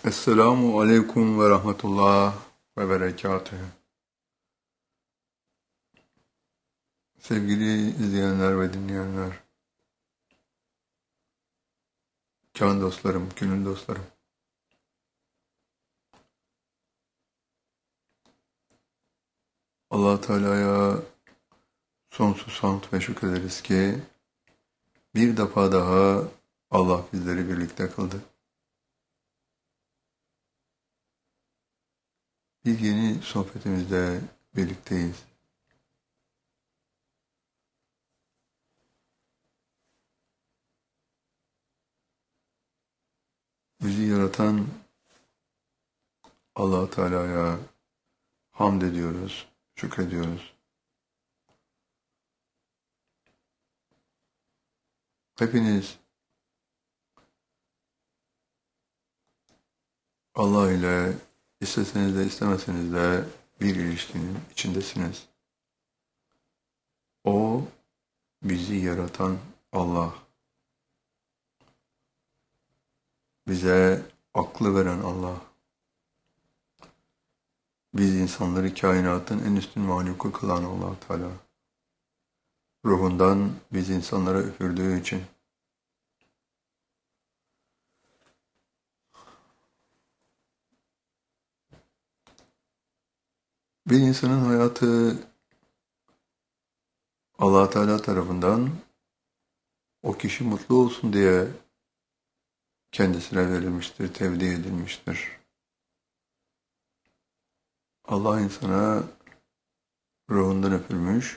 Esselamu aleyküm ve rahmetullah ve berekatühü. Sevgili izleyenler ve dinleyenler, can dostlarım, gönül dostlarım. Allah Teala'ya sonsuz hamd ve şükrederiz ki bir defa daha Allah bizleri birlikte kıldı. Bir yeni sohbetimizde birlikteyiz. Bizi yaratan Allah Teala'ya hamd ediyoruz, şükrediyoruz. Hepiniz Allah ile isteseniz de istemeseniz de bir ilişkinin içindesiniz. O bizi yaratan Allah, bize aklı veren Allah, biz insanları kainatın en üstün mahluku kılan Allah Teala, ruhundan biz insanlara üfürdüğü için, bir insanın hayatı Allah Teala tarafından o kişi mutlu olsun diye kendisine verilmiştir, tevdi edilmiştir. Allah insana ruhundan üfürmüş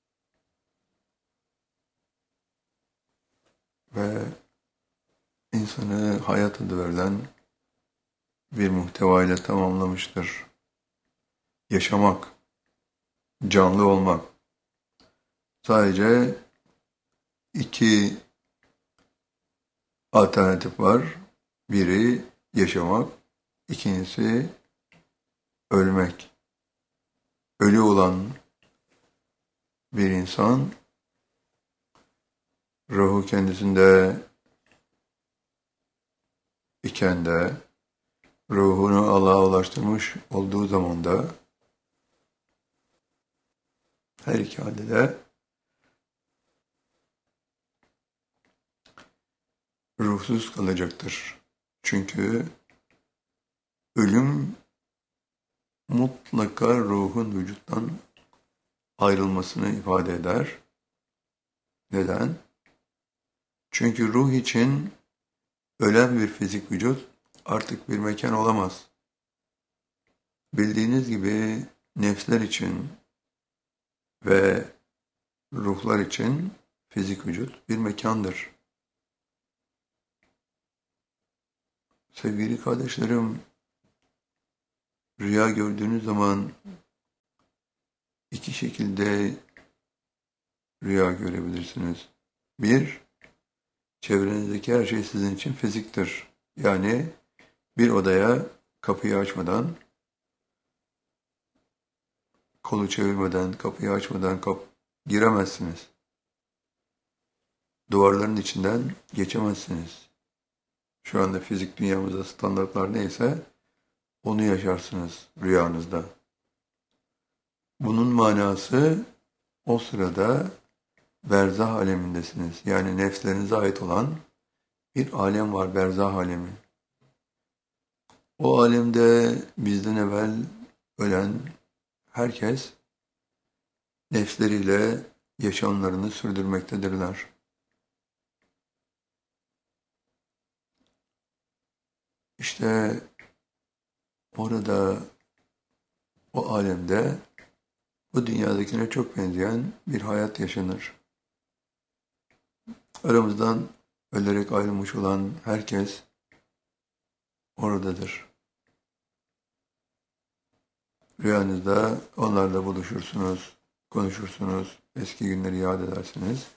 ve insanı hayat adı verilen bir muhteva ile tamamlamıştır. Yaşamak, canlı olmak. Sadece iki alternatif var. Biri yaşamak, ikincisi ölmek. Ölü olan bir insan ruhu kendisinde iken de ruhunu Allah'a ulaştırmış olduğu zaman da her iki halde de ruhsuz kalacaktır. Çünkü ölüm mutlaka ruhun vücuttan ayrılmasını ifade eder. Neden? Çünkü ruh için ölen bir fizik vücut artık bir mekan olamaz. Bildiğiniz gibi nefsler için ve ruhlar için fizik vücut bir mekandır. Sevgili kardeşlerim, rüya gördüğünüz zaman iki şekilde rüya görebilirsiniz. Bir, çevrenizdeki her şey sizin için fiziktir. Yani bir odaya kapıyı açmadan, kolu çevirmeden, kapıyı açmadan giremezsiniz. Duvarların içinden geçemezsiniz. Şu anda fizik dünyamızda standartlar neyse onu yaşarsınız rüyanızda. Bunun manası o sırada berzah alemindesiniz. Yani nefslerinize ait olan bir alem var, berzah alemi. O alemde bizden evvel ölen herkes nefsleriyle yaşamlarını sürdürmektedirler. İşte orada, o alemde bu dünyadakine çok benzeyen bir hayat yaşanır. Aramızdan ölerek ayrılmış olan herkes oradadır. Rüyanızda onlarla buluşursunuz, konuşursunuz, eski günleri yad edersiniz.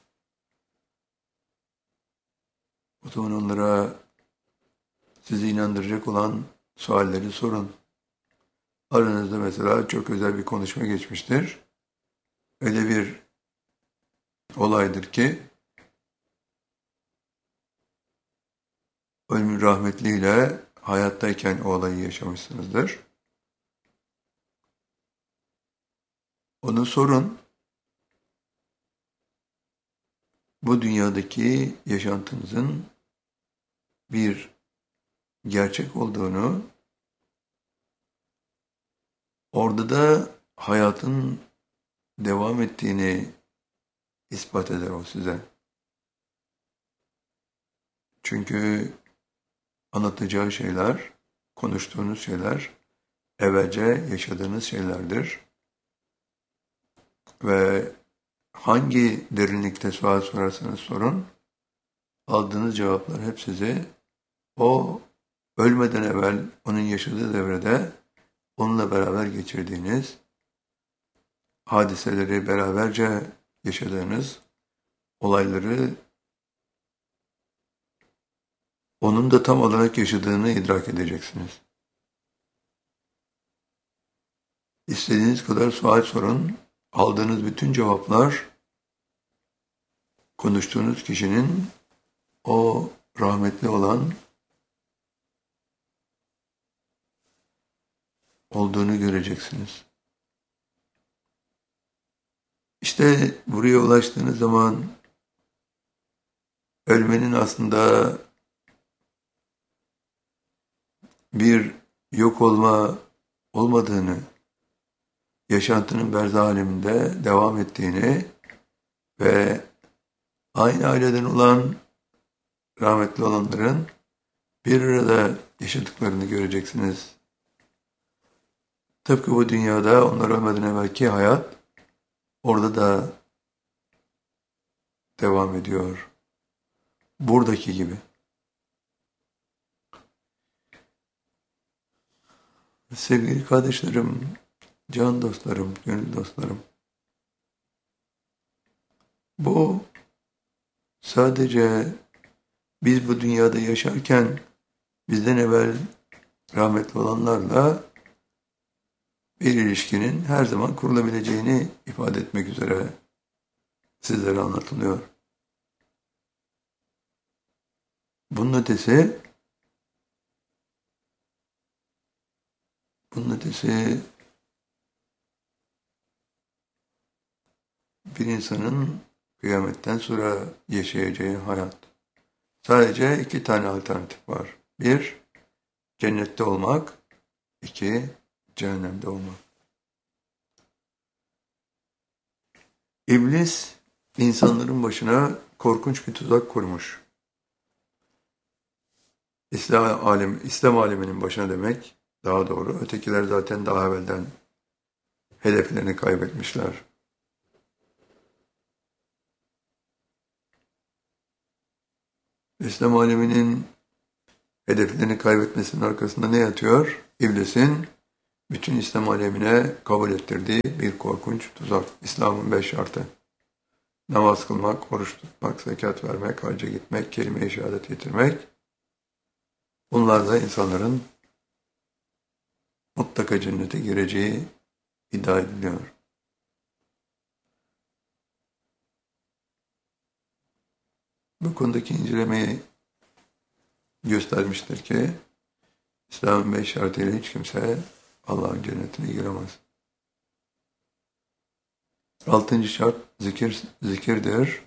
O zaman onlara sizi inandıracak olan sualleri sorun. Aranızda mesela çok özel bir konuşma geçmiştir. Öyle bir olaydır ki ölüm rahmetliyle hayattayken o olayı yaşamışsınızdır. Onu sorun, bu dünyadaki yaşantınızın bir gerçek olduğunu, orada da hayatın devam ettiğini ispat eder o size. Çünkü anlatacağı şeyler, konuştuğunuz şeyler, evvelce yaşadığınız şeylerdir. Ve hangi derinlikte sual sorarsanız sorun, aldığınız cevaplar hep size o ölmeden evvel onun yaşadığı devrede onunla beraber geçirdiğiniz hadiseleri, beraberce yaşadığınız olayları onun da tam olarak yaşadığını idrak edeceksiniz. İstediğiniz kadar sual sorun, aldığınız bütün cevaplar konuştuğunuz kişinin o rahmetli olan olduğunu göreceksiniz. İşte buraya ulaştığınız zaman ölmenin aslında bir yok olma olmadığını, yaşantının berzah aleminde devam ettiğini ve aynı aileden olan rahmetli olanların bir arada yaşadıklarını göreceksiniz. Tıpkı bu dünyada onlar ölmeden evvelki hayat orada da devam ediyor. Buradaki gibi. Sevgili kardeşlerim, can dostlarım, gönül dostlarım. Bu sadece biz bu dünyada yaşarken bizden evvel rahmetli olanlarla bir ilişkinin her zaman kurulabileceğini ifade etmek üzere sizlere anlatılıyor. Bunun ötesi bir insanın kıyametten sonra yaşayacağı hayat. Sadece iki tane alternatif var. Bir, cennette olmak. İki, cehennemde olmak. İblis, insanların korkunç bir tuzak kurmuş. İslam aleminin başına demek daha doğru. Ötekiler zaten daha evvelden hedeflerini kaybetmişler. İslam aleminin hedeflerini kaybetmesinin arkasında ne yatıyor? İblisin bütün İslam alemine kabul ettirdiği bir korkunç tuzak. İslam'ın 5 şartı. Namaz kılmak, oruç tutmak, zekat vermek, hacca gitmek, kelime-i şehadet getirmek. Bunlar da insanların mutlaka cennete gireceği iddia ediliyor. Bu konudaki incelemeyi göstermiştir ki İslam'ın 5 şartıyla hiç kimse Allah'ın cennetine giremez. 6. şart zikirdir.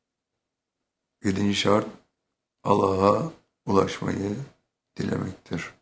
7. şart Allah'a ulaşmayı dilemektir.